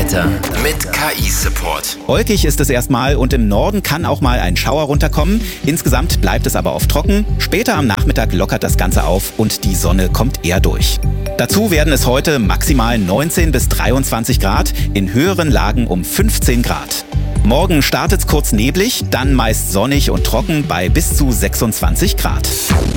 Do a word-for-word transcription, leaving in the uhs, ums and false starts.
Wetter mit K I-Support. Wolkig ist es erstmal und im Norden kann auch mal ein Schauer runterkommen. Insgesamt bleibt es aber oft trocken. Später am Nachmittag lockert das Ganze auf und die Sonne kommt eher durch. Dazu werden es heute maximal neunzehn bis dreiundzwanzig Grad, in höheren Lagen um fünfzehn Grad. Morgen startet es kurz neblig, dann meist sonnig und trocken bei bis zu sechsundzwanzig Grad.